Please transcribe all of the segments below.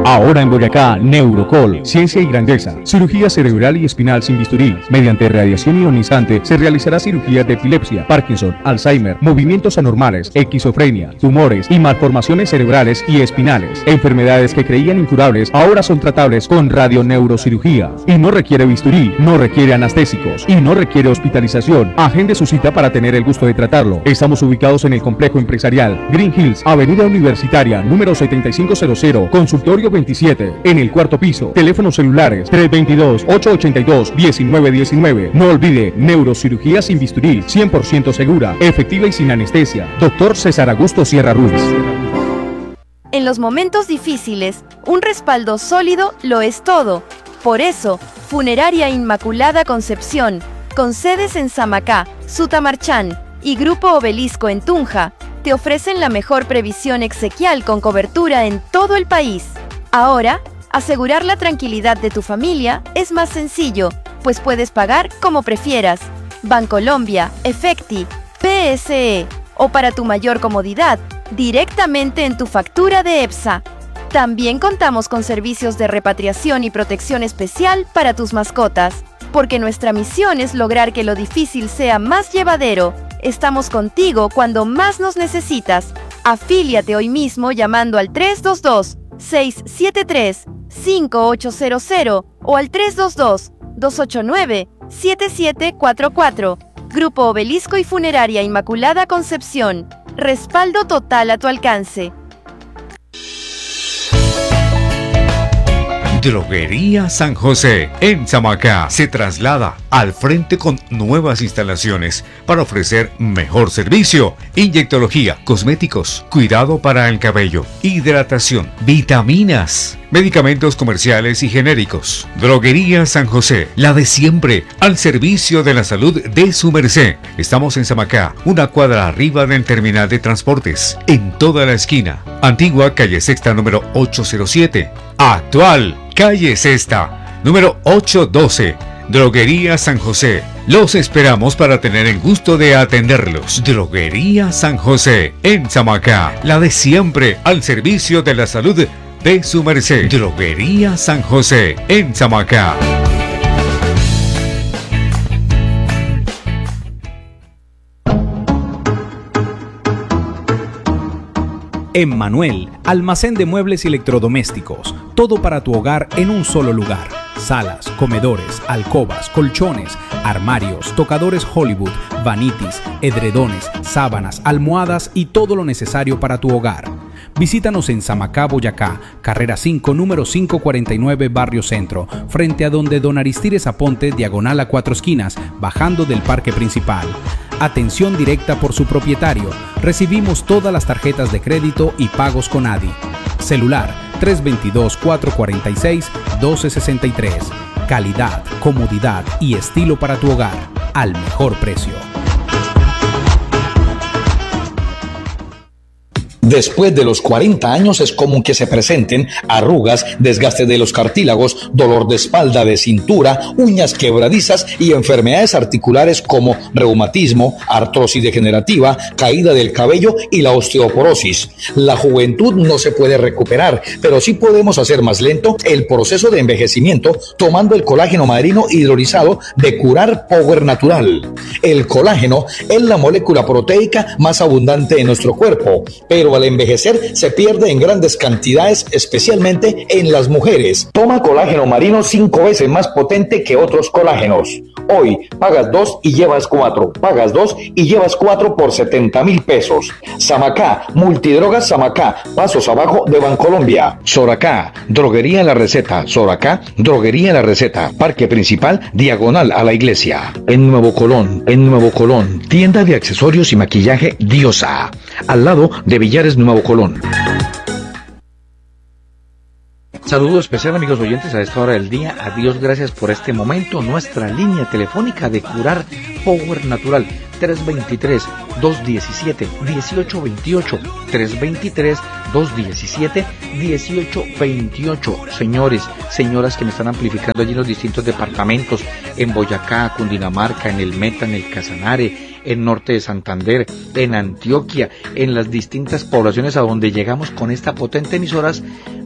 Ahora en Boyacá, Neurocol, ciencia y grandeza, cirugía cerebral y espinal sin bisturí. Mediante radiación ionizante se realizará cirugía de epilepsia, Parkinson, Alzheimer, movimientos anormales, esquizofrenia, tumores y malformaciones cerebrales y espinales. Enfermedades que creían incurables ahora son tratables con radioneurocirugía. Y no requiere bisturí, no requiere anestésicos y no requiere hospitalización. Agende su cita para tener el gusto de tratarlo. Estamos ubicados en el complejo empresarial Green Hills, Avenida Universitaria, número 7500, consultorio 27, en el cuarto piso. Teléfonos celulares 322-882-1919. No olvide, neurocirugía sin bisturí, 100% segura, efectiva y sin anestesia. Doctor César Augusto Sierra Ruiz. En los momentos difíciles, un respaldo sólido lo es todo. Por eso, Funeraria Inmaculada Concepción, con sedes en Samacá, Sutamarchán y Grupo Obelisco en Tunja, te ofrecen la mejor previsión exequial con cobertura en todo el país. Ahora, asegurar la tranquilidad de tu familia es más sencillo, pues puedes pagar como prefieras. Bancolombia, Efecti, PSE o para tu mayor comodidad, directamente en tu factura de EPSA. También contamos con servicios de repatriación y protección especial para tus mascotas, porque nuestra misión es lograr que lo difícil sea más llevadero. Estamos contigo cuando más nos necesitas. Afíliate hoy mismo llamando al 322-673-5800 o al 322-289-7744. Grupo Obelisco y Funeraria Inmaculada Concepción. Respaldo total a tu alcance. Droguería San José en Samacá se traslada al frente con nuevas instalaciones para ofrecer mejor servicio, inyectología, cosméticos, cuidado para el cabello, hidratación, vitaminas, medicamentos comerciales y genéricos. Droguería San José, la de siempre, al servicio de la salud de su merced. Estamos en Samacá, una cuadra arriba del terminal de transportes, en toda la esquina. Antigua calle Sexta número 807. Actual calle Sexta número 812. Droguería San José. Los esperamos para tener el gusto de atenderlos. Droguería San José en Samacá, la de siempre, al servicio de la salud de su merced. Droguería San José en Samacá. Emmanuel, almacén de muebles y electrodomésticos, todo para tu hogar en un solo lugar. Salas, comedores, alcobas, colchones, armarios, tocadores Hollywood, vanitis, edredones, sábanas, almohadas y todo lo necesario para tu hogar. Visítanos en Samacá, Boyacá, carrera 5, número 549, Barrio Centro, frente a donde Don Aristides Aponte, diagonal a 4 esquinas, bajando del parque principal. Atención directa por su propietario. Recibimos todas las tarjetas de crédito y pagos con ADI. Celular 322-446-1263. Calidad, comodidad y estilo para tu hogar al mejor precio. Después de los 40 años es común que se presenten arrugas, desgaste de los cartílagos, dolor de espalda, de cintura, uñas quebradizas y enfermedades articulares como reumatismo, artrosis degenerativa, caída del cabello y la osteoporosis. La juventud no se puede recuperar, pero sí podemos hacer más lento el proceso de envejecimiento tomando el colágeno marino hidrolizado de Curar Power Natural. El colágeno es la molécula proteica más abundante en nuestro cuerpo, pero al envejecer se pierde en grandes cantidades, especialmente en las mujeres. Toma colágeno marino 5 veces más potente que otros colágenos. Hoy pagas 2 y llevas 4. Pagas 2 y llevas 4 por 70,000 pesos. Samacá, Multidrogas Samacá, pasos abajo de Bancolombia. Soracá, Droguería La Receta. Soracá, Droguería La Receta. Parque principal, diagonal a la iglesia. En Nuevo Colón, tienda de accesorios y maquillaje Diosa, al lado de Villares Nuevo Colón. Saludo especial, amigos oyentes, a esta hora del día. A Dios gracias por este momento. Nuestra línea telefónica de Curar Power Natural, 323-217-1828. 323-217-1828. Señores, señoras que me están amplificando allí en los distintos departamentos, en Boyacá, Cundinamarca, en el Meta, en el Casanare, en norte de Santander, en Antioquia, en las distintas poblaciones a donde llegamos con esta potente emisoras,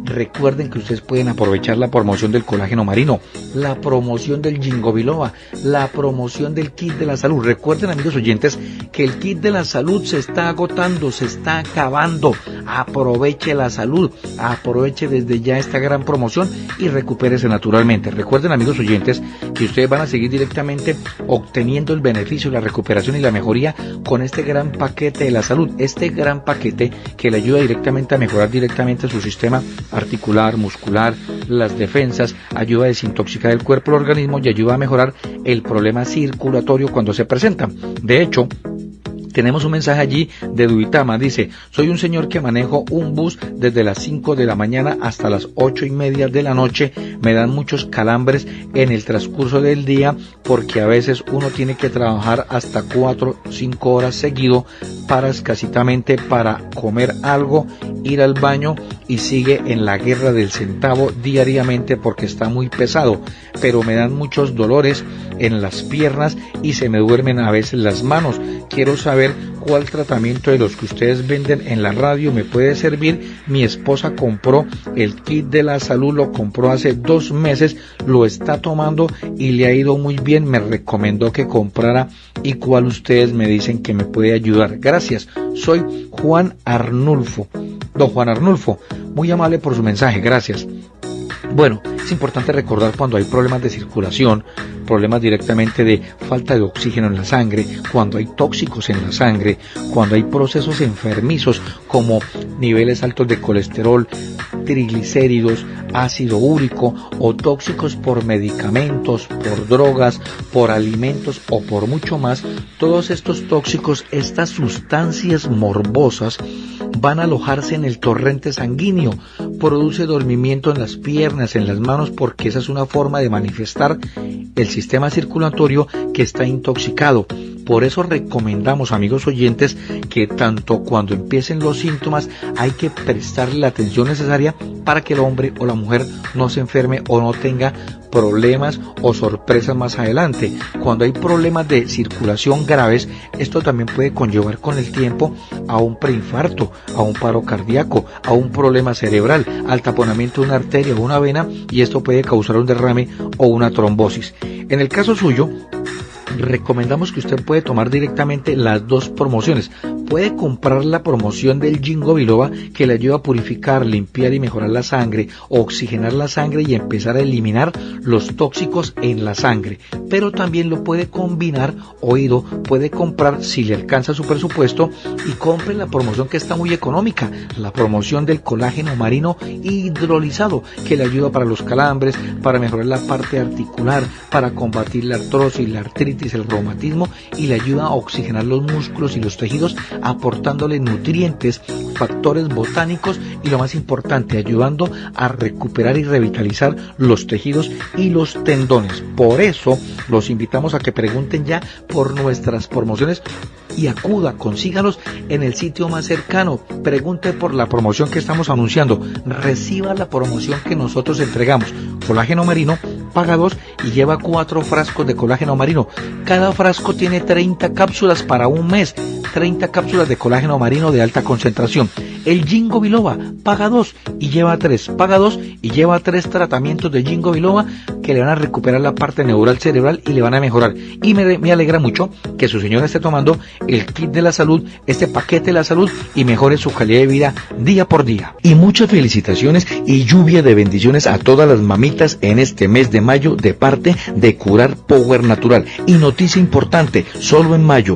recuerden que ustedes pueden aprovechar la promoción del colágeno marino, la promoción del ginkgo biloba, la promoción del kit de la salud. Recuerden, amigos oyentes, que el kit de la salud se está agotando, se está acabando. Aproveche la salud, aproveche desde ya esta gran promoción y recupérese naturalmente. Recuerden, amigos oyentes, que ustedes van a seguir directamente obteniendo el beneficio, la recuperación y la mejoría con este gran paquete de la salud, este gran paquete que le ayuda directamente a mejorar directamente su sistema articular, muscular, las defensas, ayuda a desintoxicar el cuerpo, el organismo y ayuda a mejorar el problema circulatorio cuando se presenta. De hecho, tenemos un mensaje allí de Duitama, dice: soy un señor que manejo un bus desde las 5 de la mañana hasta las 8:30 de la noche, me dan muchos calambres en el transcurso del día porque a veces uno tiene que trabajar hasta 4 o 5 horas seguido para escasitamente para comer algo, ir al baño y sigue en la guerra del centavo diariamente porque está muy pesado, pero me dan muchos dolores en las piernas y se me duermen a veces las manos. Quiero saber cuál tratamiento de los que ustedes venden en la radio me puede servir. Mi esposa compró el kit de la salud, lo compró hace 2 meses, lo está tomando y le ha ido muy bien, me recomendó que comprara y cuál ustedes me dicen que me puede ayudar. Gracias, soy Juan Arnulfo. Don Juan Arnulfo, muy amable por su mensaje, gracias. Bueno, es importante recordar cuando hay problemas de circulación, problemas directamente de falta de oxígeno en la sangre, cuando hay tóxicos en la sangre, cuando hay procesos enfermizos como niveles altos de colesterol, triglicéridos, ácido úrico o tóxicos por medicamentos, por drogas, por alimentos o por mucho más. Todos estos tóxicos, estas sustancias morbosas van a alojarse en el torrente sanguíneo, produce dormimiento en las piernas, en las manos, porque esa es una forma de manifestar el sistema circulatorio que está intoxicado. Por eso recomendamos, amigos oyentes, que tanto cuando empiecen los síntomas hay que prestarle la atención necesaria para que el hombre o la mujer no se enferme o no tenga problemas o sorpresas más adelante. Cuando hay problemas de circulación graves, esto también puede conllevar con el tiempo a un preinfarto, a un paro cardíaco, a un problema cerebral, al taponamiento de una arteria o una vena, y esto puede causar un derrame o una trombosis. En el caso suyo, recomendamos que usted puede tomar directamente las dos promociones. Puede comprar la promoción del ginkgo biloba, que le ayuda a purificar, limpiar y mejorar la sangre, oxigenar la sangre y empezar a eliminar los tóxicos en la sangre. Pero también lo puede combinar, puede comprar, si le alcanza su presupuesto, y compre la promoción que está muy económica, la promoción del colágeno marino hidrolizado, que le ayuda para los calambres, para mejorar la parte articular, para combatir la artrosis, la artritis, el reumatismo, y le ayuda a oxigenar los músculos y los tejidos, aportándole nutrientes, factores botánicos y, lo más importante, ayudando a recuperar y revitalizar los tejidos y los tendones. Por eso los invitamos a que pregunten ya por nuestras promociones y acuda, consígalos en el sitio más cercano. Pregunte por la promoción que estamos anunciando, reciba la promoción que nosotros entregamos. Colágeno marino, paga 2 y lleva 4 frascos de colágeno marino. Cada frasco tiene 30 cápsulas para un mes, 30 cápsulas de colágeno marino de alta concentración. El ginkgo biloba, paga 2 y lleva 3, paga 2 y lleva 3 tratamientos de ginkgo biloba que le van a recuperar la parte neural cerebral y le van a mejorar. Y me alegra mucho que su señora esté tomando el kit de la salud, este paquete de la salud, y mejore su calidad de vida día por día. Y muchas felicitaciones y lluvia de bendiciones a todas las mamitas en este mes de mayo de parte de Curar Power Natural. Y noticia importante, solo en mayo,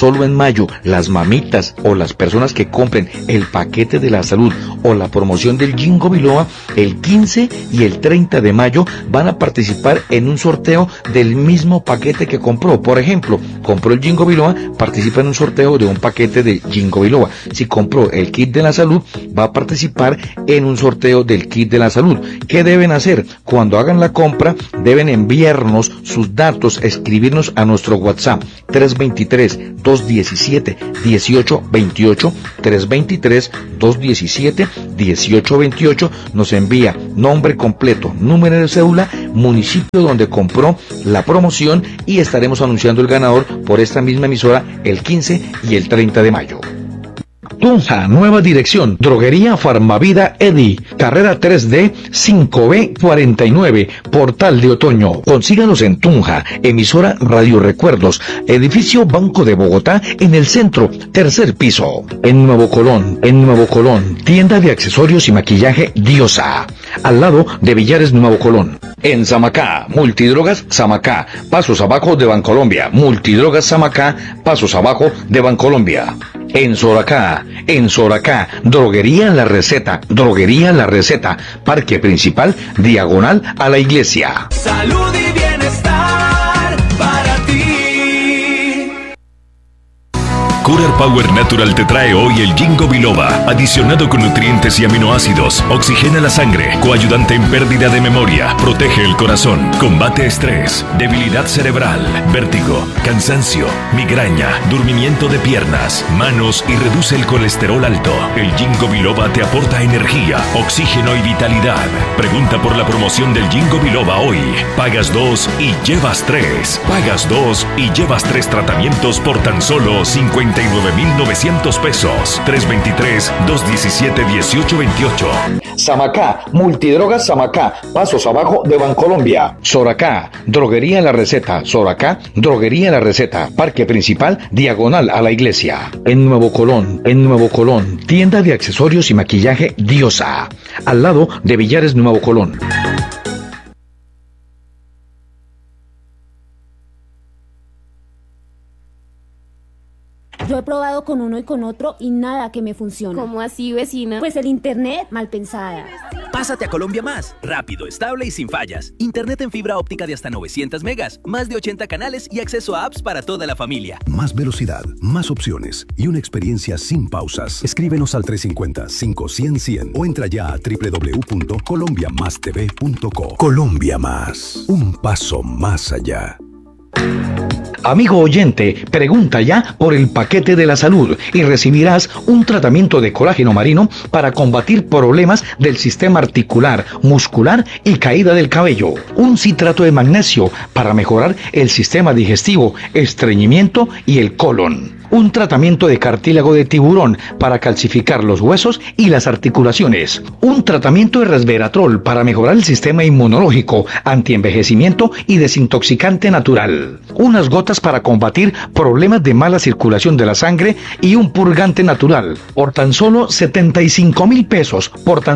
las mamitas o las personas que compren el paquete de la salud o la promoción del ginkgo biloba, el 15 y el 30 de mayo van a participar en un sorteo del mismo paquete que compró. Por ejemplo, compró el ginkgo biloba, participa en un sorteo de un paquete de ginkgo biloba. Si compró el kit de la salud, va a participar en un sorteo del kit de la salud. ¿Qué deben hacer? Cuando hagan la compra, deben enviarnos sus datos, escribirnos a nuestro WhatsApp 323-217-1828, 323-217-1828. Nos envía nombre completo, número de cédula, municipio donde compró la promoción, y estaremos anunciando el ganador por esta misma emisora el 15 y el 30 de mayo. Tunja, nueva dirección, Droguería Farmavida Edi, carrera 3D 5B49, Portal de Otoño. Consíganos en Tunja, emisora Radio Recuerdos, edificio Banco de Bogotá, en el centro, tercer piso. En Nuevo Colón, tienda de accesorios y maquillaje Diosa, al lado de Villares Nuevo Colón. En Samacá, Multidrogas Samacá, pasos abajo de Bancolombia. Multidrogas Samacá, pasos abajo de Bancolombia. En Soracá, Droguería La Receta, Parque Principal, diagonal a la iglesia. Salud y bienestar para ti. Curar Power Natural te trae hoy el Ginkgo biloba, adicionado con nutrientes y aminoácidos, oxigena la sangre, coayudante en pérdida de memoria, protege el corazón, combate estrés, debilidad cerebral, vértigo, cansancio, migraña, durmimiento de piernas, manos y reduce el colesterol alto. El Ginkgo biloba te aporta energía, oxígeno y vitalidad. Pregunta por la promoción del Ginkgo biloba hoy. Pagas 2 y llevas 3. Pagas 2 y llevas 3 tratamientos por tan solo 59,900 pesos. 323-217-1828. Samacá, Multidrogas Samacá, pasos abajo de Bancolombia. Soracá, Droguería La Receta, Parque Principal, diagonal a la iglesia. En Nuevo Colón, tienda de accesorios y maquillaje Diosa, al lado de Villares Nuevo Colón. Yo he probado con uno y con otro y nada que me funciona. ¿Cómo así, vecina? Pues el internet mal pensada. Pásate a Colombia Más. Rápido, estable y sin fallas. Internet en fibra óptica de hasta 900 megas, más de 80 canales y acceso a apps para toda la familia. Más velocidad, más opciones y una experiencia sin pausas. Escríbenos al 350-5100 o entra ya a www.colombiamastv.co. Colombia Más. Un paso más allá. Amigo oyente, pregunta ya por el paquete de la salud y recibirás un tratamiento de colágeno marino para combatir problemas del sistema articular, muscular y caída del cabello. Un citrato de magnesio para mejorar el sistema digestivo, estreñimiento y el colon. Un tratamiento de cartílago de tiburón para calcificar los huesos y las articulaciones. Un tratamiento de resveratrol para mejorar el sistema inmunológico, antienvejecimiento y desintoxicante natural. Unas gotas para combatir problemas de mala circulación de la sangre y un purgante natural. Por tan solo 75,000 pesos.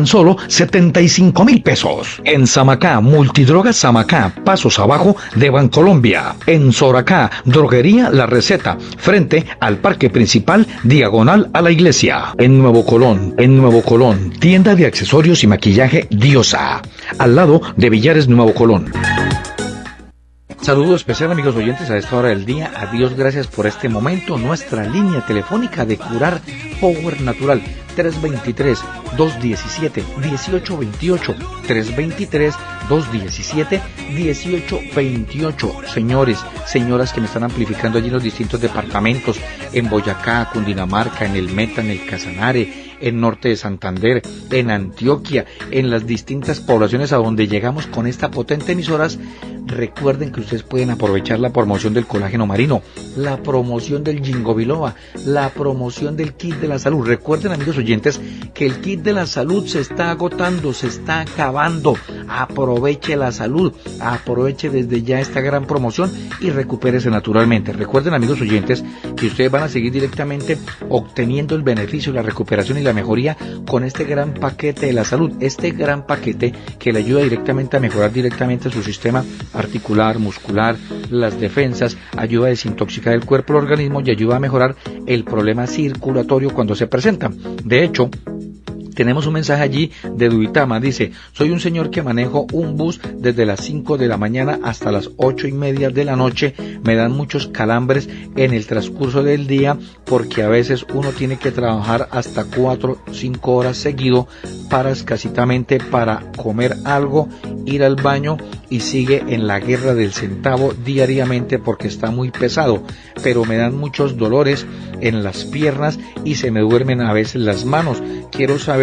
En Samacá, Multidrogas Samacá, pasos abajo de Bancolombia. En Soracá, Droguería La Receta, frente al Parque Principal, diagonal a la iglesia. En Nuevo Colón, tienda de accesorios y maquillaje Diosa, al lado de Villares Nuevo Colón. Saludos especial, amigos oyentes, a esta hora del día. Adiós, gracias por este momento. Nuestra línea telefónica de Curar Power Natural, 323-217-1828. 323-217-1828. Señores, señoras que me están amplificando allí en los distintos departamentos, en Boyacá, Cundinamarca, en el Meta, en el Casanare, en Norte de Santander, en Antioquia, en las distintas poblaciones a donde llegamos con esta potente emisoras. Recuerden que ustedes pueden aprovechar la promoción del colágeno marino, la promoción del Ginkgo biloba, la promoción del kit de la salud. Recuerden, amigos oyentes, que el kit de la salud se está agotando, se está acabando. Aproveche la salud, aproveche desde ya esta gran promoción y recupérese naturalmente. Recuerden, amigos oyentes, que ustedes van a seguir directamente obteniendo el beneficio, la recuperación y la mejoría con este gran paquete de la salud, este gran paquete que le ayuda directamente a mejorar directamente su sistema articular, muscular, las defensas, ayuda a desintoxicar el cuerpo, el organismo y ayuda a mejorar el problema circulatorio cuando se presenta. De hecho, tenemos un mensaje allí de Duitama, dice: soy un señor que manejo un bus desde las 5 de la mañana hasta las 8:30 de la noche, me dan muchos calambres en el transcurso del día porque a veces uno tiene que trabajar hasta 4 o 5 horas seguido para escasitamente para comer algo, ir al baño y sigue en la guerra del centavo diariamente porque está muy pesado, pero me dan muchos dolores en las piernas y se me duermen a veces las manos. Quiero saber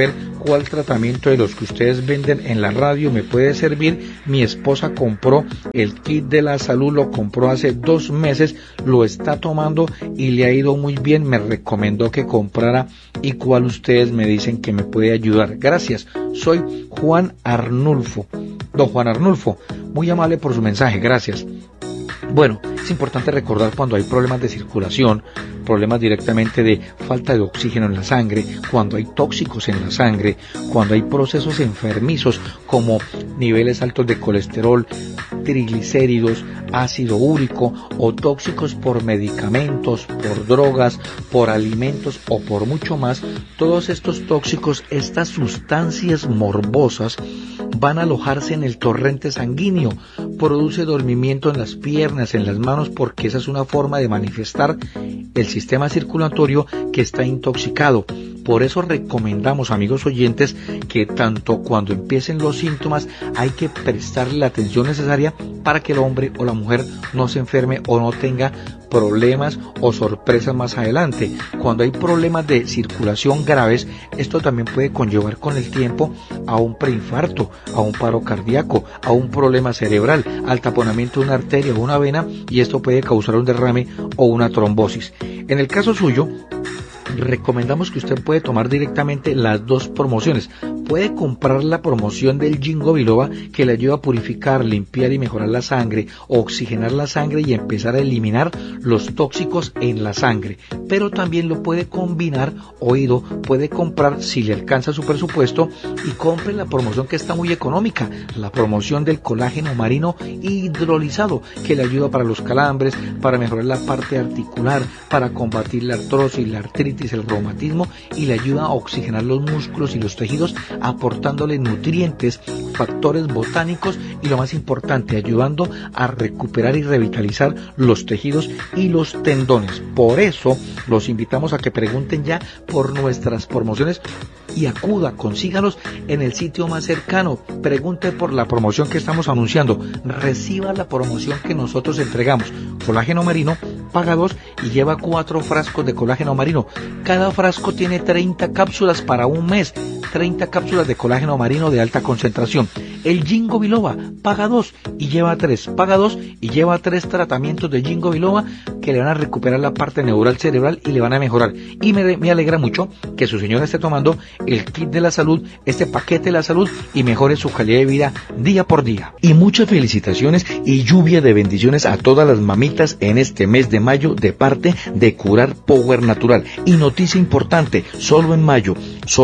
ver cuál tratamiento de los que ustedes venden en la radio me puede servir. Mi esposa compró el kit de la salud, lo compró hace 2 meses, lo está tomando y le ha ido muy bien, me recomendó que comprara y cuál ustedes me dicen que me puede ayudar. Gracias, soy Juan Arnulfo. Don Juan Arnulfo, muy amable por su mensaje, gracias. Bueno, es importante recordar cuando hay problemas de circulación, problemas directamente de falta de oxígeno en la sangre, cuando hay tóxicos en la sangre, cuando hay procesos enfermizos como niveles altos de colesterol, triglicéridos, ácido úrico o tóxicos por medicamentos, por drogas, por alimentos o por mucho más. Todos estos tóxicos, estas sustancias morbosas van a alojarse en el torrente sanguíneo, produce dormimiento en las piernas, en las manos, porque esa es una forma de manifestar el sistema circulatorio que está intoxicado. Por eso recomendamos, amigos oyentes, que tanto cuando empiecen los síntomas hay que prestarle la atención necesaria para que el hombre o la mujer no se enferme o no tenga problemas o sorpresas más adelante. Cuando hay problemas de circulación graves, esto también puede conllevar con el tiempo a un preinfarto, a un paro cardíaco, a un problema cerebral, al taponamiento de una arteria o una vena, y esto puede causar un derrame o una trombosis. En el caso suyo, recomendamos que usted puede tomar directamente las 2 promociones. Puede comprar la promoción del Ginkgo biloba, que le ayuda a purificar, limpiar y mejorar la sangre, oxigenar la sangre y empezar a eliminar los tóxicos en la sangre. Pero también lo puede combinar, puede comprar, si le alcanza su presupuesto, y compre la promoción que está muy económica, la promoción del colágeno marino hidrolizado, que le ayuda para los calambres, para mejorar la parte articular, para combatir la artrosis, la artritis, el reumatismo, y le ayuda a oxigenar los músculos y los tejidos, aportándole nutrientes, factores botánicos y, lo más importante, ayudando a recuperar y revitalizar los tejidos y los tendones. Por eso los invitamos a que pregunten ya por nuestras promociones y acuda, consígalos en el sitio más cercano. Pregunte por la promoción que estamos anunciando, reciba la promoción que nosotros entregamos. Colágeno marino, paga 2 y lleva 4 frascos de colágeno marino. Cada frasco tiene 30 cápsulas para un mes, 30 cápsulas de colágeno marino de alta concentración. El Ginkgo biloba, paga 2 y lleva 3, paga 2 y lleva 3 tratamientos de Ginkgo biloba que le van a recuperar la parte neural cerebral y le van a mejorar. Y me alegra mucho que su señora esté tomando el kit de la salud, este paquete de la salud, y mejore su calidad de vida día por día. Y muchas felicitaciones y lluvia de bendiciones a todas las mamitas en este mes de mayo de parte de Curar Power Natural. Y noticia importante, solo en mayo,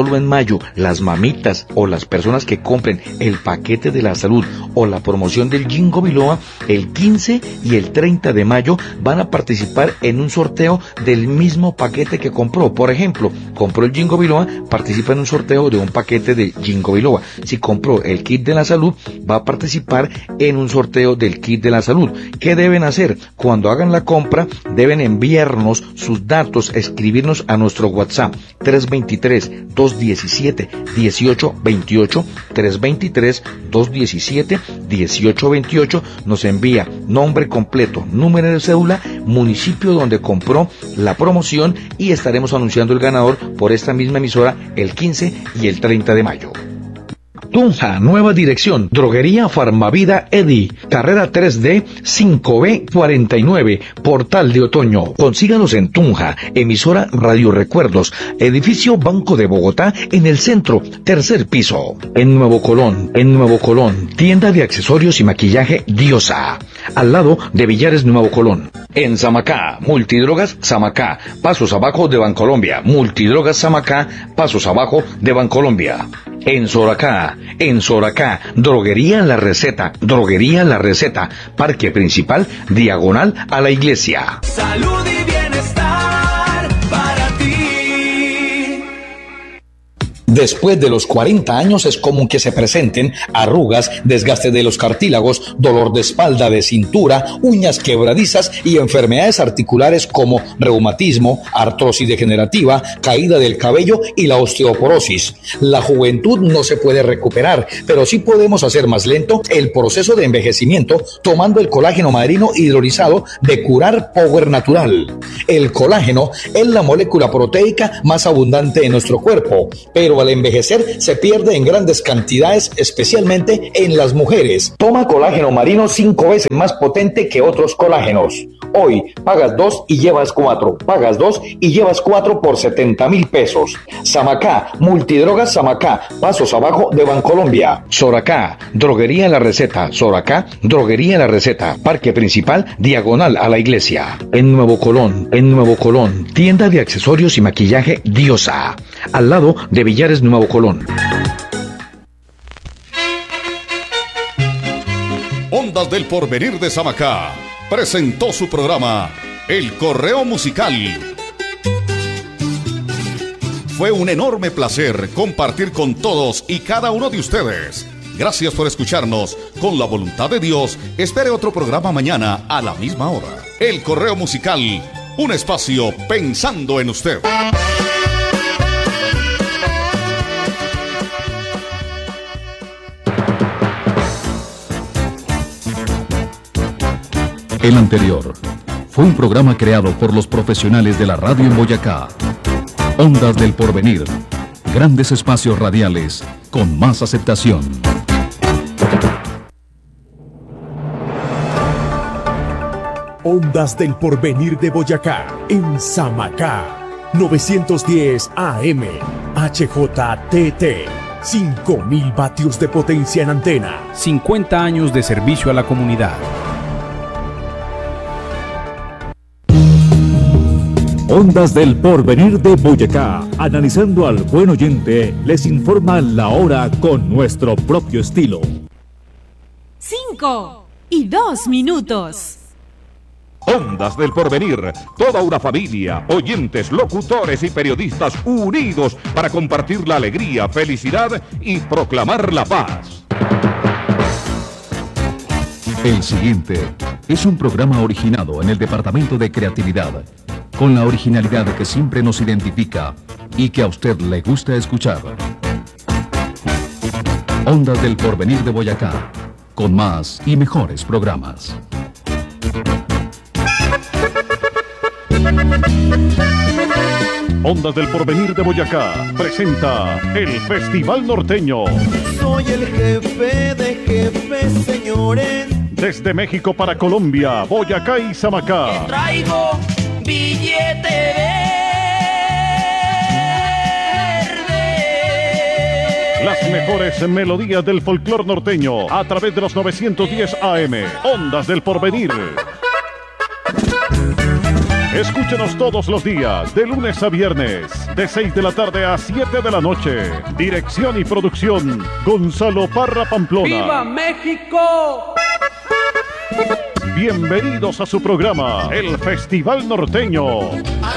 las mamitas o las personas que compren el paquete de la salud o la promoción del Ginkgo biloba, el 15 y el 30 de mayo van a participar en un sorteo del mismo paquete que compró. Por ejemplo, compró el Ginkgo biloba, participa en un sorteo de un paquete de Ginkgo biloba. Si compró el kit de la salud, va a participar en un sorteo del kit de la salud. ¿Qué deben hacer? Cuando hagan la compra, deben enviarnos sus datos, escribirnos a nuestro WhatsApp 323-217-1828, 323-217-1828. Nos envía nombre completo, número de cédula, municipio donde compró la promoción, y estaremos anunciando el ganador por esta misma emisora el 15 y el 30 de mayo. Tunja, nueva dirección, Droguería Farmavida Edi, carrera 3D 5B49, Portal de Otoño. Consíganos en Tunja, emisora Radio Recuerdos, edificio Banco de Bogotá, en el centro, 3er piso. En Nuevo Colón, tienda de accesorios y maquillaje Diosa, al lado de Villares Nuevo Colón. En Samacá, Multidrogas Samacá, pasos abajo de Bancolombia, Multidrogas Samacá, pasos abajo de Bancolombia. En Soracá, Droguería La Receta, Parque Principal, diagonal a la iglesia. Salud y bienestar para ti. Después de los 40 años es común que se presenten arrugas, desgaste de los cartílagos, dolor de espalda, de cintura, uñas quebradizas y enfermedades articulares como reumatismo, artrosis degenerativa, caída del cabello y la osteoporosis. La juventud no se puede recuperar, pero sí podemos hacer más lento el proceso de envejecimiento tomando el colágeno marino hidrolizado de Curar Power Natural. El colágeno es la molécula proteica más abundante en nuestro cuerpo, pero al al envejecer se pierde en grandes cantidades, especialmente en las mujeres. Toma colágeno marino 5 veces más potente que otros colágenos. Hoy pagas 2 y llevas 4. Pagas 2 y llevas 4 por 70,000 pesos. Samacá, Multidrogas Samacá, pasos abajo de Bancolombia. Soracá, Droguería La Receta. Soracá, Droguería La Receta. Parque Principal, diagonal a la iglesia. En Nuevo Colón, tienda de accesorios y maquillaje Diosa, al lado de Villares Nuevo Colón. Ondas del Porvenir de Samacá presentó su programa El Correo Musical. Fue un enorme placer compartir con todos y cada uno de ustedes. Gracias por escucharnos. Con la voluntad de Dios, espere otro programa mañana a la misma hora. El Correo Musical, un espacio pensando en usted. El anterior fue un programa creado por los profesionales de la radio en Boyacá. Ondas del Porvenir, grandes espacios radiales con más aceptación. Ondas del Porvenir de Boyacá, en Samacá, 910 AM, HJTT, 5.000 vatios de potencia en antena. 50 años de servicio a la comunidad. Ondas del Porvenir de Boyacá, analizando al buen oyente, les informa la hora con nuestro propio estilo. 5:02. Ondas del Porvenir, toda una familia, oyentes, locutores y periodistas unidos para compartir la alegría, felicidad y proclamar la paz. El siguiente es un programa originado en el Departamento de Creatividad, con la originalidad que siempre nos identifica y que a usted le gusta escuchar. Ondas del Porvenir de Boyacá, con más y mejores programas. Ondas del Porvenir de Boyacá presenta el Festival Norteño. Soy el jefe de jefes, señores. Desde México para Colombia, Boyacá y Samacá. Traigo billete verde. Las mejores melodías del folclor norteño a través de los 910 AM. Ondas del Porvenir. Escúchenos todos los días, de lunes a viernes, de 6 de la tarde a 7 de la noche. Dirección y producción, Gonzalo Parra Pamplona. ¡Viva México! Bienvenidos a su programa, el Festival Norteño.